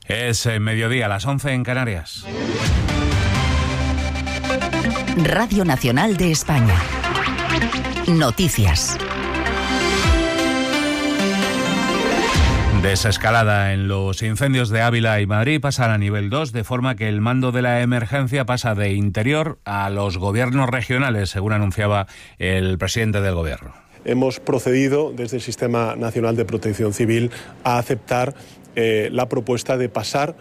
Es mediodía, a las 11 en Canarias. Radio Nacional de España. Noticias. Desescalada en los incendios de Ávila y Madrid, pasan a nivel 2, de forma que el mando de la emergencia pasa de Interior a los gobiernos regionales, según anunciaba el presidente del Gobierno. Hemos procedido desde el Sistema Nacional de Protección Civil a aceptar la propuesta de pasar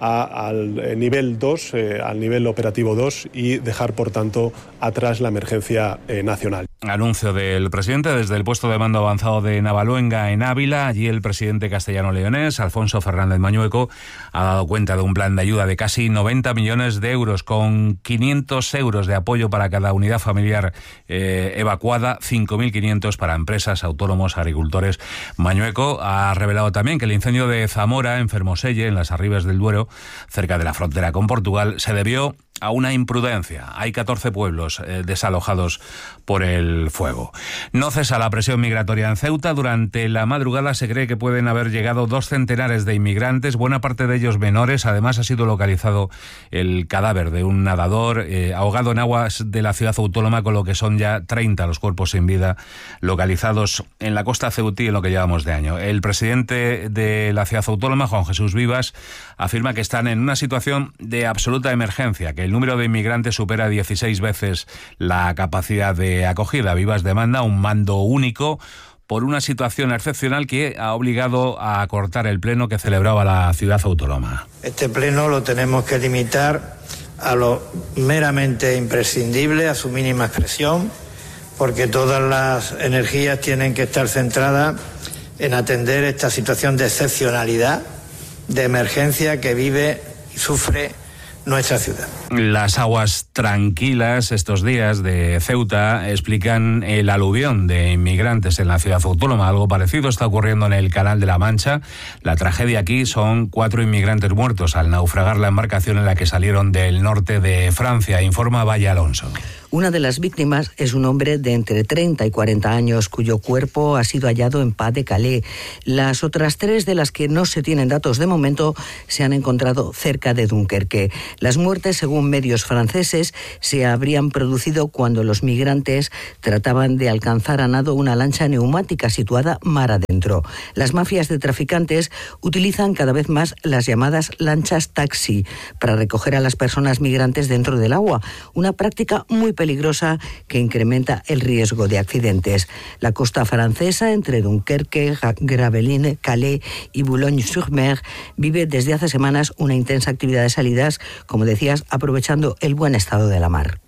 al nivel 2, al nivel operativo 2 y dejar, por tanto, atrás la emergencia nacional. Anuncio del presidente desde el puesto de mando avanzado de Navaluenga en Ávila. Allí el presidente castellano-leonés, Alfonso Fernández Mañueco, ha dado cuenta de un plan de ayuda de casi 90 millones de euros, con 500 euros de apoyo para cada unidad familiar evacuada, 5.500 para empresas, autónomos, agricultores. Mañueco ha revelado también que el incendio de Zamora, en Fermoselle, en las Arribes del Duero, cerca de la frontera con Portugal, se debió a una imprudencia. Hay 14 pueblos desalojados por el fuego. No cesa la presión migratoria en Ceuta. Durante la madrugada se cree que pueden haber llegado 2 centenares de inmigrantes, buena parte de ellos menores. Además, ha sido localizado el cadáver de un nadador ahogado en aguas de la ciudad autónoma, con lo que son ya 30 los cuerpos sin vida localizados en la costa ceutí en lo que llevamos de año. El presidente de la ciudad autónoma, Juan Jesús Vivas, afirma que están en una situación de absoluta emergencia, que el número de inmigrantes supera 16 veces la capacidad de acogida. Vivas demanda un mando único por una situación excepcional que ha obligado a acortar el pleno que celebraba la ciudad autónoma. Este pleno lo tenemos que limitar a lo meramente imprescindible, a su mínima expresión, porque todas las energías tienen que estar centradas en atender esta situación de excepcionalidad, de emergencia que vive y sufre nuestra ciudad. Las aguas tranquilas estos días de Ceuta explican el aluvión de inmigrantes en la ciudad autónoma. Algo parecido está ocurriendo en el Canal de la Mancha. La tragedia aquí son 4 inmigrantes muertos al naufragar la embarcación en la que salieron del norte de Francia, informa Valle Alonso. Una de las víctimas es un hombre de entre 30 y 40 años cuyo cuerpo ha sido hallado en Pas de Calais. Las otras 3, de las que no se tienen datos de momento, se han encontrado cerca de Dunkerque. Las muertes, según medios franceses, se habrían producido cuando los migrantes trataban de alcanzar a nado una lancha neumática situada mar adentro. Las mafias de traficantes utilizan cada vez más las llamadas lanchas taxi para recoger a las personas migrantes dentro del agua, una práctica muy peligrosa que incrementa el riesgo de accidentes. La costa francesa, entre Dunkerque, Gravelines, Calais y Boulogne-sur-Mer, vive desde hace semanas una intensa actividad de salidas, como decías, aprovechando el buen estado de la mar.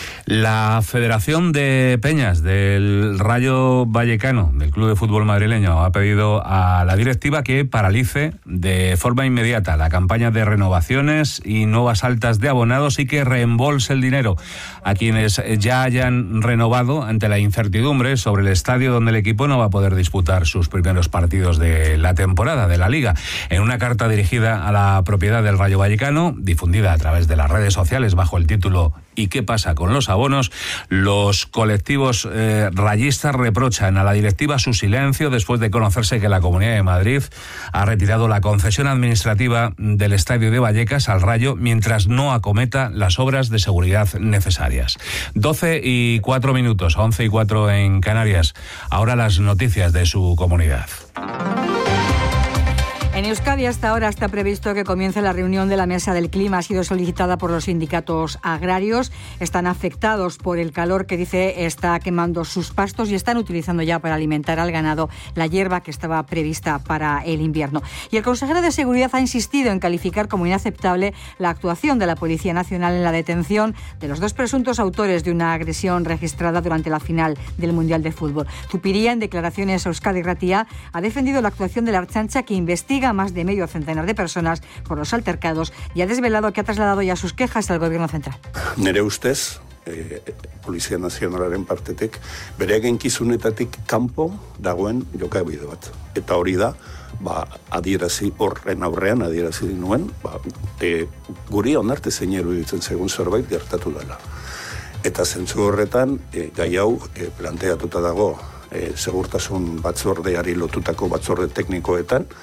La Federación de Peñas del Rayo Vallecano, del Club de Fútbol madrileño, ha pedido a la directiva que paralice de forma inmediata la campaña de renovaciones y nuevas altas de abonados y que reembolse el dinero a quienes ya hayan renovado, ante la incertidumbre sobre el estadio donde el equipo no va a poder disputar sus primeros partidos de la temporada de la Liga. En una carta dirigida a la propiedad del Rayo Vallecano, difundida a través de las redes sociales bajo el título ¿Y qué pasa con los abonos?, los colectivos rayistas reprochan a la directiva su silencio después de conocerse que la Comunidad de Madrid ha retirado la concesión administrativa del estadio de Vallecas al Rayo mientras no acometa las obras de seguridad necesarias. 12:04, 11:04 en Canarias. Ahora las noticias de su comunidad. En Euskadi hasta ahora está previsto que comience la reunión de la Mesa del Clima. Ha sido solicitada por los sindicatos agrarios. Están afectados por el calor que dice está quemando sus pastos y están utilizando ya para alimentar al ganado la hierba que estaba prevista para el invierno. Y el consejero de Seguridad ha insistido en calificar como inaceptable la actuación de la Policía Nacional en la detención de los 2 presuntos autores de una agresión registrada durante la final del Mundial de Fútbol. Zupiria, en declaraciones a Euskadi Irratia, ha defendido la actuación de la Ertzaintza, que investiga a más de medio centenar de personas por los altercados y ha desvelado que ha trasladado ya sus quejas al Gobierno Central. Nere ustez, Polizia Nazionalaren partetik, bere eginkizunetatik kanpo dagoen jokabide bat. Eta hori da, adierazi horren aurrean, adierazi nuen, guri onartezein iruditzen segun zerbait gertatu dela. Eta zentzu horretan, gai hau planteatuta dago segurtasun batzordeari lotutako batzorde teknikoetan,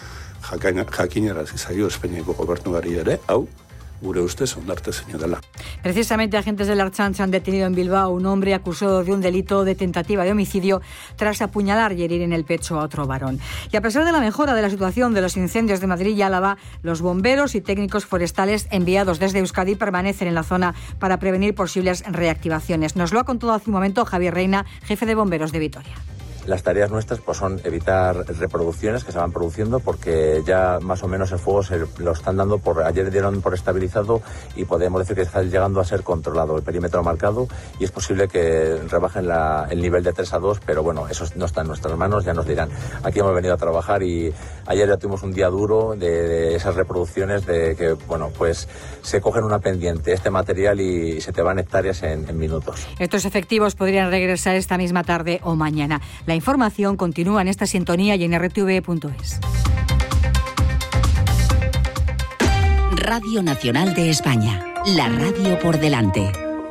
jakinarazi zaio Espainiako gobernuari ere, hau, gure ustez onartezina dela. Precisamente agentes de la Ertzaintza han detenido en Bilbao a un hombre acusado de un delito de tentativa de homicidio tras apuñalar y herir en el pecho a otro varón. Y a pesar de la mejora de la situación de los incendios de Madrid y Álava, los bomberos y técnicos forestales enviados desde Euskadi permanecen en la zona para prevenir posibles reactivaciones. Nos lo ha contado hace un momento Javier Reina, jefe de bomberos de Vitoria. Las tareas nuestras pues son evitar reproducciones que se van produciendo, porque ya más o menos el fuego se lo están dando ayer dieron por estabilizado y podemos decir que está llegando a ser controlado, el perímetro marcado, y es posible que rebajen el nivel de 3 a 2, pero bueno, eso no está en nuestras manos, ya nos dirán. Aquí hemos venido a trabajar y ayer ya tuvimos un día duro de esas reproducciones de que, bueno, pues se cogen una pendiente, este material, y se te van hectáreas en minutos. Estos efectivos podrían regresar esta misma tarde o mañana. La información continúa en esta sintonía y en rtv.es. Radio Nacional de España, la radio por delante.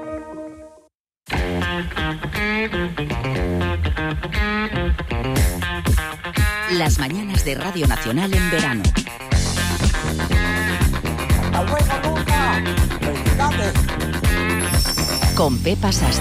Las mañanas de Radio Nacional en verano. Con Pepa Sastre.